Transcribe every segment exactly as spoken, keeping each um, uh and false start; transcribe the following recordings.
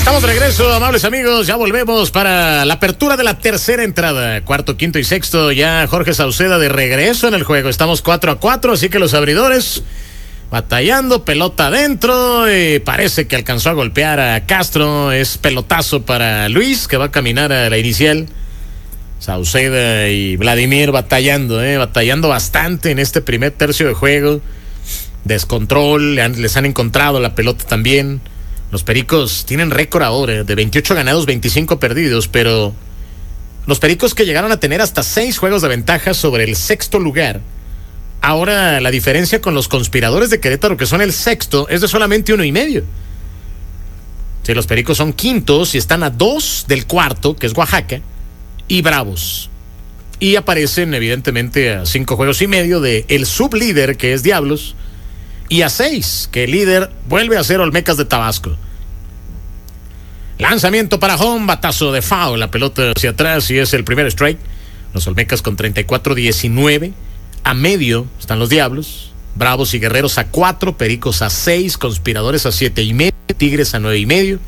Estamos de regreso, amables amigos, ya volvemos para la apertura de la tercera entrada, cuarto, quinto y sexto, ya Jorge Sauceda de regreso en el juego, estamos cuatro a cuatro, así que los abridores batallando, pelota adentro, y parece que alcanzó a golpear a Castro, es pelotazo para Luis, que va a caminar a la inicial. Sauceda y Vladimir batallando, eh, batallando bastante en este primer tercio de juego, descontrol, le han, les han encontrado la pelota también. Los Pericos tienen récord ahora de veintiocho ganados, veinticinco perdidos, pero los Pericos, que llegaron a tener hasta seis juegos de ventaja sobre el sexto lugar, ahora la diferencia con los Conspiradores de Querétaro, que son el sexto, es de solamente uno y medio. Sí, los Pericos son quintos y están a dos del cuarto, que es Oaxaca, y Bravos. Y aparecen evidentemente a cinco juegos y medio de el sublíder, que es Diablos, y a seis, que el líder vuelve a ser Olmecas de Tabasco. Lanzamiento para home, batazo de foul, la pelota hacia atrás y es el primer strike. Los Olmecas con treinta y cuatro diecinueve. A medio están los Diablos, Bravos y Guerreros a cuatro, Pericos a seis, Conspiradores a siete y medio, Tigres a nueve y medio,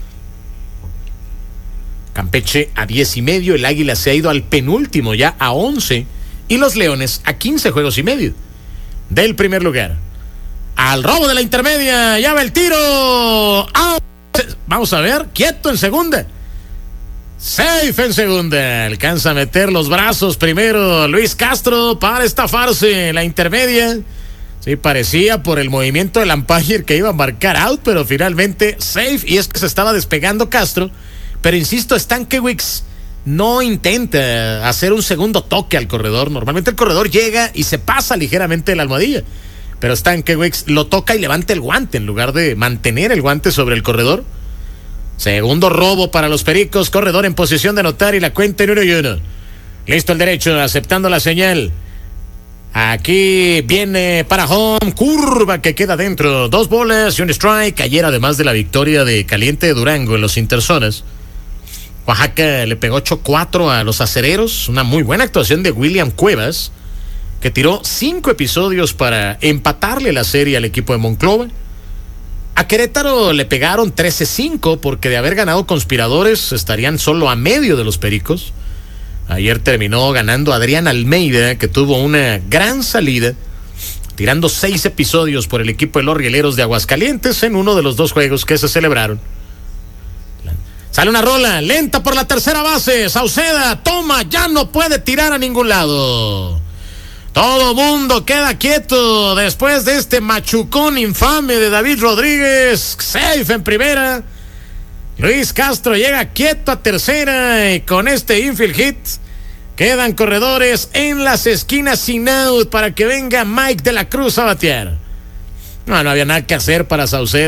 Campeche a diez y medio, el Águila se ha ido al penúltimo ya a once y los Leones a quince juegos y medio del primer lugar. Al robo de la intermedia, ya va el tiro. ¡Out! Vamos a ver, quieto en segunda. Safe en segunda. Alcanza a meter los brazos primero Luis Castro para estafarse la intermedia. Sí, parecía por el movimiento del umpire que iba a marcar out, pero finalmente safe, y es que se estaba despegando Castro. Pero insisto, Stankiewicz no intenta hacer un segundo toque al corredor. Normalmente el corredor llega y se pasa ligeramente la almohadilla, pero Stankiewicz lo toca y levanta el guante en lugar de mantener el guante sobre el corredor. Segundo robo para los Pericos, corredor en posición de anotar y la cuenta en uno y uno. Listo el derecho, aceptando la señal. Aquí viene para home, curva que queda dentro, dos bolas y un strike. Ayer, además de la victoria de Caliente de Durango en los interzonas, Oaxaca le pegó ocho cuatro a los Acereros, una muy buena actuación de William Cuevas, que tiró cinco episodios para empatarle la serie al equipo de Monclova. A Querétaro le pegaron trece cinco porque de haber ganado Conspiradores estarían solo a medio de los Pericos. Ayer terminó ganando Adrián Almeida, que tuvo una gran salida, tirando seis episodios por el equipo de los Rieleros de Aguascalientes en uno de los dos juegos que se celebraron. Sale una rola lenta por la tercera base. Sauceda toma, ya no puede tirar a ningún lado. Todo mundo queda quieto después de este machucón infame de David Rodríguez. Safe en primera. Luis Castro llega quieto a tercera y con este infield hit quedan corredores en las esquinas sin out para que venga Mike de la Cruz a batear. No, no había nada que hacer para Sauceda.